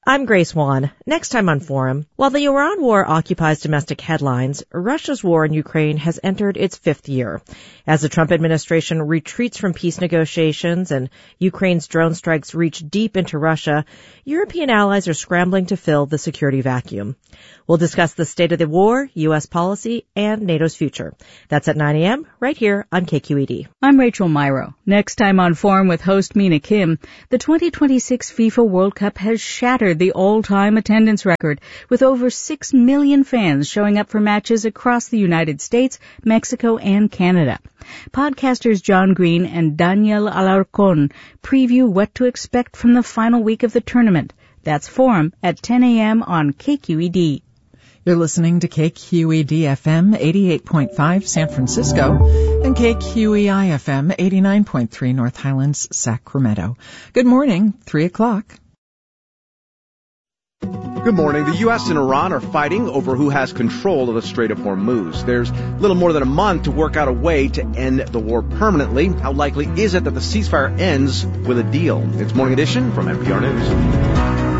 I'm Grace Wan. Next time on Forum, while the Iran war occupies domestic headlines, Russia's war in Ukraine has entered its fifth year. As the Trump administration retreats from peace negotiations and Ukraine's drone strikes reach deep into Russia, European allies are scrambling to fill the security vacuum. We'll discuss the state of the war, U.S. policy, and NATO's future. That's at 9 a.m. right here on KQED. I'm Rachel Myro. Next time on Forum with host Mina Kim, the 2026 FIFA World Cup has shattered the all-time attendance record, with over 6 million fans showing up for matches across the United States, Mexico, and Canada. Podcasters John Green and Daniel Alarcon preview what to expect from the final week of the tournament. That's Forum at 10 a.m. on KQED. You're listening to KQED-FM 88.5 San Francisco and KQEI-FM 89.3 North Highlands, Sacramento. Good morning, 3 o'clock. Good morning. The U.S. and Iran are fighting over who has control of the Strait of Hormuz. There's little more than a month to work out a way to end the war permanently. How likely is it that the ceasefire ends with a deal? It's Morning Edition from NPR News.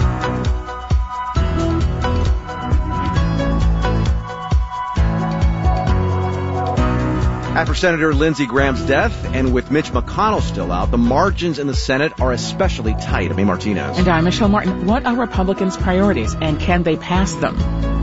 After Senator Lindsey Graham's death, and with Mitch McConnell still out, the margins in the Senate are especially tight. Amy Martinez. And I'm Michelle Martin. What are Republicans' priorities, and can they pass them?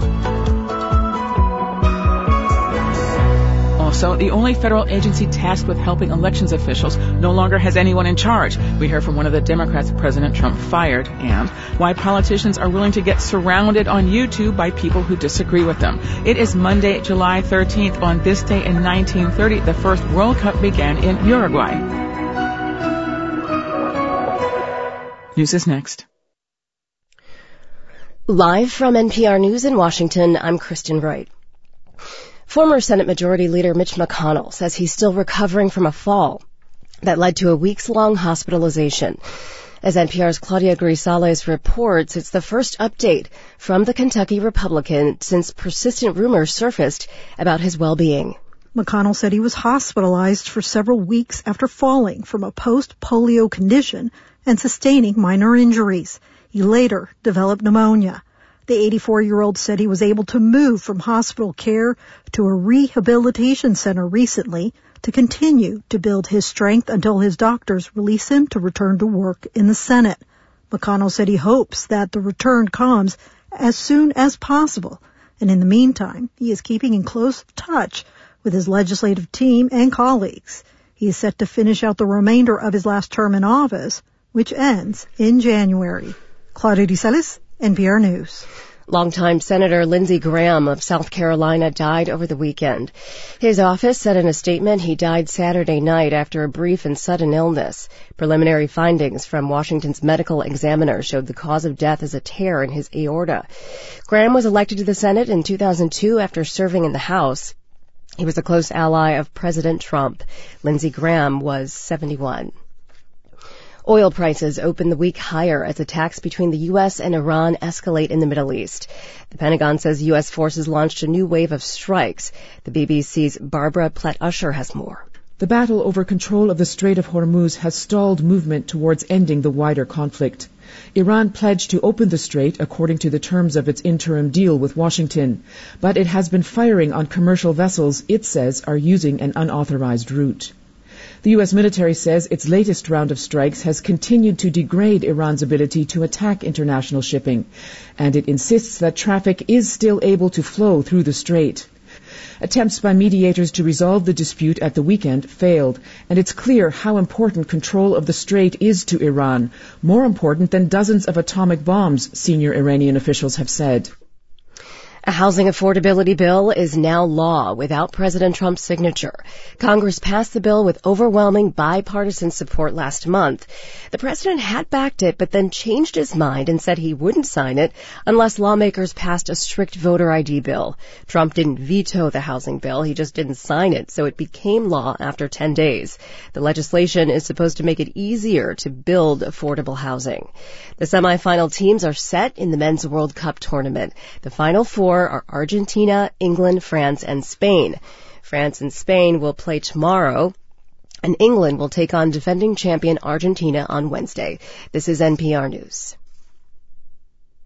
Also, the only federal agency tasked with helping elections officials no longer has anyone in charge. We hear from one of the Democrats President Trump fired, and why politicians are willing to get surrounded on YouTube by people who disagree with them. It is Monday, July 13th. On this day in 1930, the first World Cup began in Uruguay. News is next. Live from NPR News in Washington, I'm Kristen Wright. Former Senate Majority Leader Mitch McConnell says he's still recovering from a fall that led to a weeks-long hospitalization. As NPR's Claudia Grisales reports, it's the first update from the Kentucky Republican since persistent rumors surfaced about his well-being. McConnell said he was hospitalized for several weeks after falling from a post-polio condition and sustaining minor injuries. He later developed pneumonia. The 84-year-old said he was able to move from hospital care to a rehabilitation center recently to continue to build his strength until his doctors release him to return to work in the Senate. McConnell said he hopes that the return comes as soon as possible. And in the meantime, he is keeping in close touch with his legislative team and colleagues. He is set to finish out the remainder of his last term in office, which ends in January. Claudia Grisales, NPR News. Longtime Senator Lindsey Graham of South Carolina died over the weekend. His office said in a statement he died Saturday night after a brief and sudden illness. Preliminary findings from Washington's medical examiner showed the cause of death as a tear in his aorta. Graham was elected to the Senate in 2002 after serving in the House. He was a close ally of President Trump. Lindsey Graham was 71. Oil prices opened the week higher as attacks between the U.S. and Iran escalate in the Middle East. The Pentagon says U.S. forces launched a new wave of strikes. The BBC's Barbara Platt-Usher has more. The battle over control of the Strait of Hormuz has stalled movement towards ending the wider conflict. Iran pledged to open the strait according to the terms of its interim deal with Washington, but it has been firing on commercial vessels it says are using an unauthorized route. The U.S. military says its latest round of strikes has continued to degrade Iran's ability to attack international shipping, and it insists that traffic is still able to flow through the strait. Attempts by mediators to resolve the dispute at the weekend failed, and it's clear how important control of the strait is to Iran, more important than dozens of atomic bombs, senior Iranian officials have said. A housing affordability bill is now law without President Trump's signature. Congress passed the bill with overwhelming bipartisan support last month. The president had backed it, but then changed his mind and said he wouldn't sign it unless lawmakers passed a strict voter ID bill. Trump didn't veto the housing bill. He just didn't sign it, so it became law after 10 days. The legislation is supposed to make it easier to build affordable housing. The semifinal teams are set in the Men's World Cup tournament. The final four are Argentina, England, France, and Spain. France and Spain will play tomorrow, and England will take on defending champion Argentina on Wednesday. This is NPR News.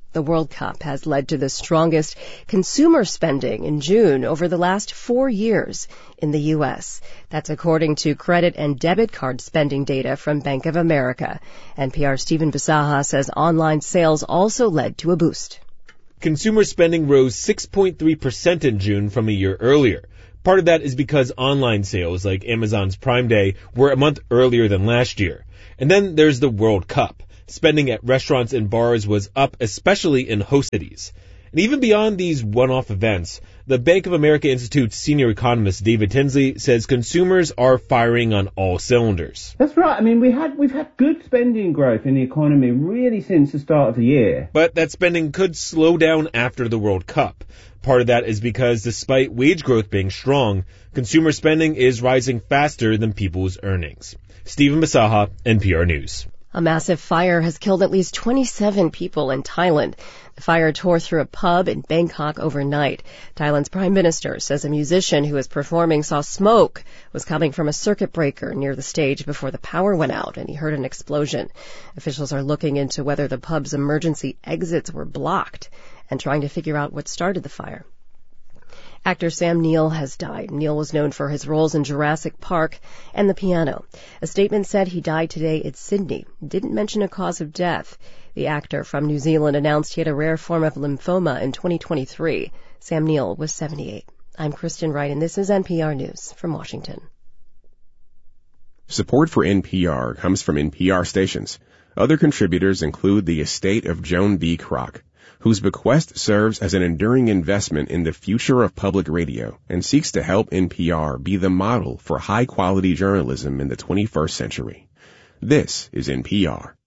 The World Cup has led to the strongest consumer spending in June over the last 4 years in the U.S. That's according to credit and debit card spending data from Bank of America. NPR's Stephen Bisaha says online sales also led to a boost. Consumer spending rose 6.3% in June from a year earlier. Part of that is because online sales, like Amazon's Prime Day, were a month earlier than last year. And then there's the World Cup. Spending at restaurants and bars was up, especially in host cities. And even beyond these one-off events, the Bank of America Institute's senior economist David Tinsley says consumers are firing on all cylinders. That's right. I mean, we've had good spending growth in the economy really since the start of the year. But that spending could slow down after the World Cup. Part of that is because despite wage growth being strong, consumer spending is rising faster than people's earnings. Stephen Bisaha, NPR News. A massive fire has killed at least 27 people in Thailand. The fire tore through a pub in Bangkok overnight. Thailand's prime minister says a musician who was performing saw smoke was coming from a circuit breaker near the stage before the power went out and he heard an explosion. Officials are looking into whether the pub's emergency exits were blocked and trying to figure out what started the fire. Actor Sam Neill has died. Neill was known for his roles in Jurassic Park and The Piano. A statement said he died today in Sydney. It didn't mention a cause of death. The actor from New Zealand announced he had a rare form of lymphoma in 2023. Sam Neill was 78. I'm Kristen Wright, and this is NPR News from Washington. Support for NPR comes from NPR stations. Other contributors include the estate of Joan B. Kroc, whose bequest serves as an enduring investment in the future of public radio and seeks to help NPR be the model for high-quality journalism in the 21st century. This is NPR.